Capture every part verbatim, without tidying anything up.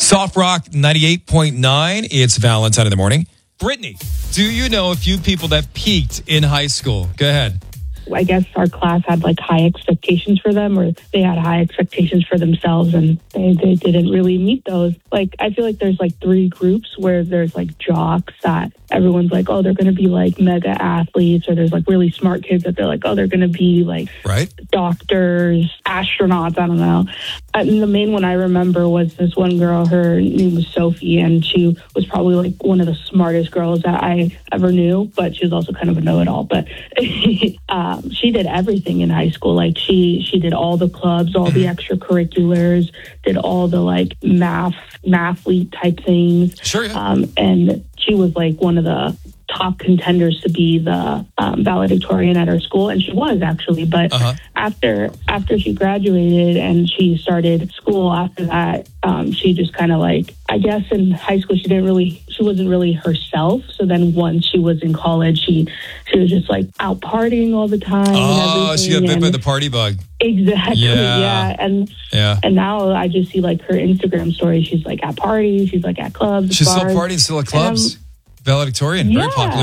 Soft Rock ninety-eight point nine. It's Valentine in the morning. Brittany, do you know a few people that peaked in high school? Go ahead. I guess our class had like high expectations for them, or they had high expectations for themselves, and they, they didn't really meet those. Like, I feel like there's like three groups where there's like jocks that everyone's like, oh, they're going to be like mega athletes, or there's like really smart kids that they're like, oh, they're going to be like right. doctors, astronauts, I don't know. And the main one I remember was this one girl, her name was Sophie, and she was probably like one of the smartest girls that I ever knew, but she was also kind of a know-it-all. But um, she did everything in high school. Like she, she did all the clubs, all the extracurriculars, did all the like math, mathlete type things. Sure, yeah. Um, and she was like one of the top contenders to be the um, valedictorian at her school, and she was actually. But uh-huh. after after she graduated and she started school after that, um, she just kind of like, I guess in high school she didn't really, she wasn't really herself. So then once she was in college, she she was just like out partying all the time. Oh, and she got bit by the party bug. Exactly. Yeah. yeah. And yeah. and now I just see like her Instagram story. She's like at parties. She's like at clubs. She's bars. still partying, still at clubs. Valedictorian, very yeah.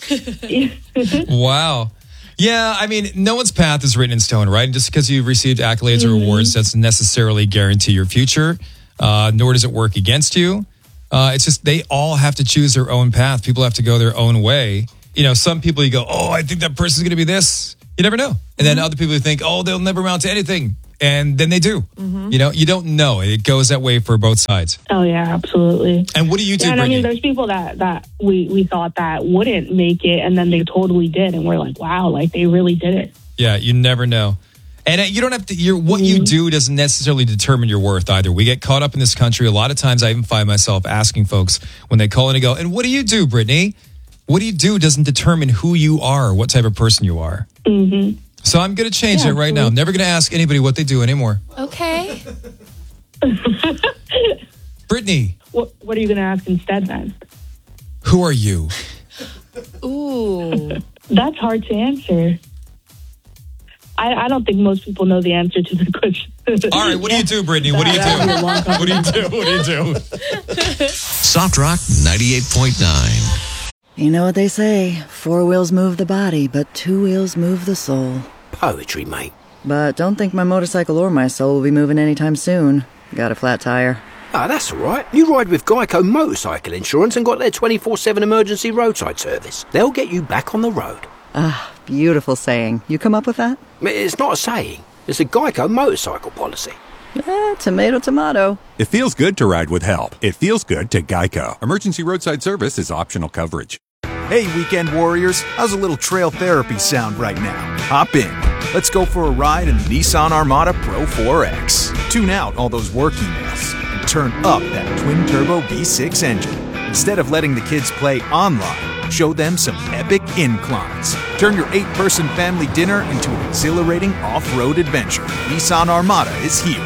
popular. Wow. Yeah, I mean, no one's path is written in stone, right? And just because you've received accolades mm-hmm. or awards doesn't necessarily guarantee your future, uh, nor does it work against you. Uh, it's just they all have to choose their own path. People have to go their own way. You know, some people you go, oh, I think that person's going to be this. You never know. And mm-hmm. then other people who think, oh, they'll never amount to anything. And then they do. Mm-hmm. You know, you don't know. It goes that way for both sides. Oh, yeah, absolutely. And what do you do, yeah, and Brittany? I mean, there's people that, that we, we thought that wouldn't make it, and then they totally did. And we're like, wow, like they really did it. Yeah, you never know. And uh, you don't have to, you're, what mm-hmm. you do doesn't necessarily determine your worth either. We get caught up in this country. A lot of times I even find myself asking folks when they call in and go, and what do you do, Brittany? What do you do doesn't determine who you are, what type of person you are. Mm-hmm. So I'm going to change yeah, it right now. I'm never going to ask anybody what they do anymore. Okay. Brittany. What, what are you going to ask instead then? Who are you? Ooh. That's hard to answer. I, I don't think most people know the answer to the question. All right, what yeah. do you do, Brittany? What do you do? What do you do? What do you do? Soft Rock ninety-eight point nine. You know what they say, four wheels move the body, but two wheels move the soul. Poetry, mate. But don't think my motorcycle or my soul will be moving anytime soon. Got a flat tire. Ah, that's all right. You ride with Geico Motorcycle Insurance and got their twenty-four seven emergency roadside service. They'll get you back on the road. Ah, beautiful saying. You come up with that? It's not a saying. It's a Geico motorcycle policy. Eh, tomato, tomato. It feels good to ride with help. It feels good to Geico. Emergency roadside service is optional coverage. Hey, weekend warriors. How's a little trail therapy sound right now? Hop in. Let's go for a ride in the Nissan Armada Pro four X. Tune out all those work emails and turn up that twin-turbo V six engine. Instead of letting the kids play online, show them some epic inclines. Turn your eight-person family dinner into an exhilarating off-road adventure. Nissan Armada is here.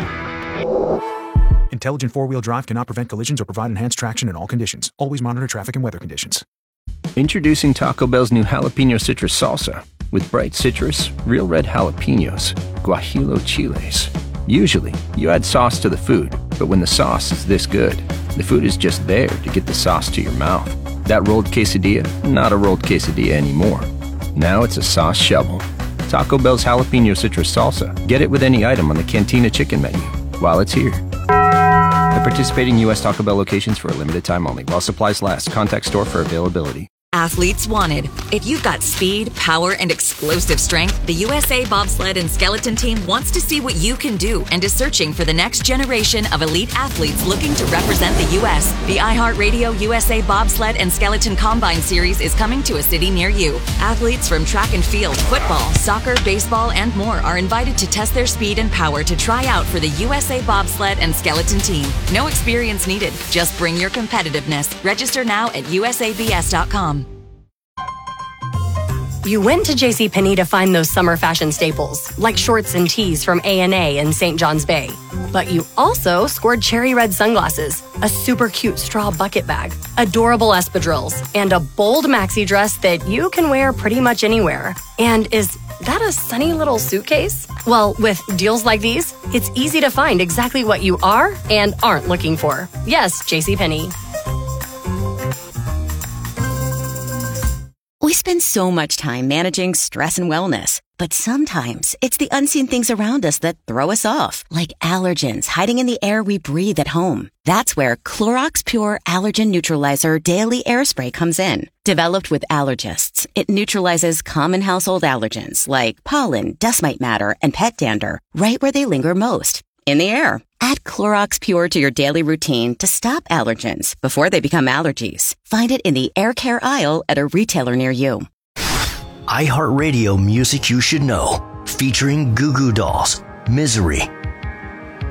Intelligent four-wheel drive cannot prevent collisions or provide enhanced traction in all conditions. Always monitor traffic and weather conditions. Introducing Taco Bell's new Jalapeno Citrus Salsa. With bright citrus, real red jalapenos, guajillo chiles. Usually, you add sauce to the food, but when the sauce is this good, the food is just there to get the sauce to your mouth. That rolled quesadilla, not a rolled quesadilla anymore. Now it's a sauce shovel. Taco Bell's Jalapeno Citrus Salsa. Get it with any item on the Cantina Chicken menu while it's here. At participating U S Taco Bell locations for a limited time only. While supplies last. Contact store for availability. Athletes wanted. If you've got speed, power, and explosive strength, the U S A Bobsled and Skeleton Team wants to see what you can do and is searching for the next generation of elite athletes looking to represent the U S The iHeartRadio U S A Bobsled and Skeleton Combine Series is coming to a city near you. Athletes from track and field, football, soccer, baseball, and more are invited to test their speed and power to try out for the U S A Bobsled and Skeleton Team. No experience needed. Just bring your competitiveness. Register now at U S A B S dot com. You went to JCPenney to find those summer fashion staples, like shorts and tees from A and A in Saint John's Bay. But you also scored cherry red sunglasses, a super cute straw bucket bag, adorable espadrilles, and a bold maxi dress that you can wear pretty much anywhere. And is that a sunny little suitcase? Well, with deals like these, it's easy to find exactly what you are and aren't looking for. Yes, JCPenney. We spend so much time managing stress and wellness, but sometimes it's the unseen things around us that throw us off, like allergens hiding in the air we breathe at home. That's where Clorox Pure Allergen Neutralizer Daily Air Spray comes in. Developed with allergists, it neutralizes common household allergens like pollen, dust mite matter, and pet dander right where they linger most, in the air. Add Clorox Pure to your daily routine to stop allergens before they become allergies. Find it in the air care aisle at a retailer near you. iHeartRadio Music You Should Know, featuring Goo Goo Dolls, Misery,